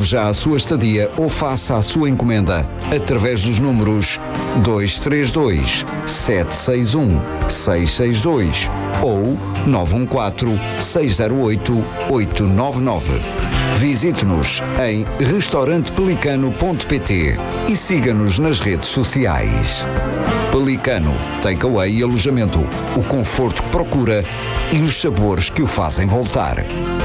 já a sua estadia ou faça a sua encomenda através dos números 232 761 662 ou 914 608 899. Visite-nos em restaurantepelicano.pt e siga-nos nas redes sociais. Pelicano, takeaway e alojamento. O conforto que procura e os sabores que o fazem voltar.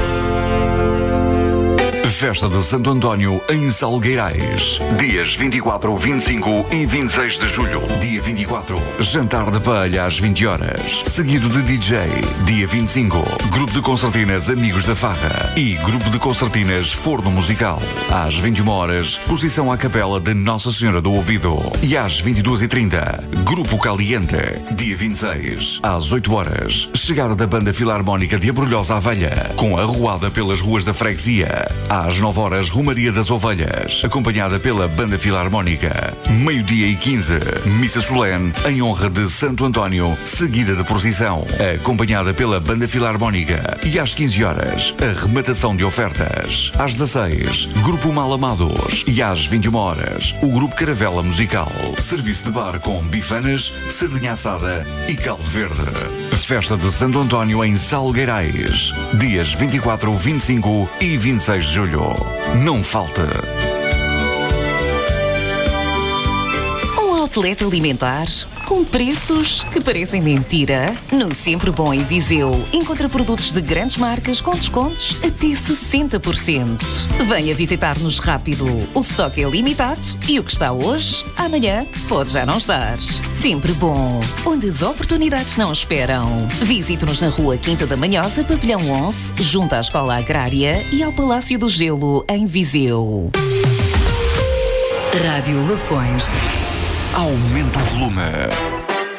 Festa de Santo António em Salgueirais. Dias 24, 25 e 26 de julho. Dia 24, jantar de paella às 20 horas. Seguido de DJ. Dia 25, grupo de concertinas Amigos da Farra e grupo de concertinas Forno Musical. Às 21 horas, procissão à capela de Nossa Senhora do Ouvido. E às 22h30, grupo Caliente. Dia 26, às 8 horas, chegada da Banda Filarmónica de Abrolhosa à Velha, com arruada pelas ruas da freguesia. Às 9 horas, Romaria das Ovelhas, acompanhada pela Banda Filarmónica. Meio-dia e 15, missa solene em honra de Santo António, seguida de procissão, acompanhada pela Banda Filarmónica. E às 15 horas, a rematação de ofertas. Às 16, Grupo Malamados. E às 21 horas, o Grupo Caravela Musical. Serviço de bar com bifanas, sardinha assada e caldo verde. Festa de Santo António em Salgueirais. Dias 24, 25 e 26 de julho. Não falta. Um outlet alimentar com preços que parecem mentira. No Sempre Bom em Viseu, encontra produtos de grandes marcas com descontos até 60%. Venha visitar-nos rápido. O estoque é limitado e o que está hoje, amanhã pode já não estar. Sempre Bom, onde as oportunidades não esperam. Visite-nos na Rua Quinta da Manhosa, Pavilhão 11, junto à Escola Agrária e ao Palácio do Gelo, em Viseu. Rádio Lafões. Aumenta o volume.